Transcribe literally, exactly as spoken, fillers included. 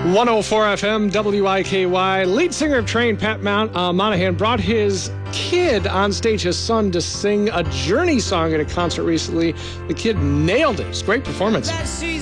one oh four F M, W I K Y. Lead singer of Train, Pat Mount, uh, Monahan, brought his kid on stage, his son, to sing a Journey song at a concert recently. The kid nailed it. It's a great performance.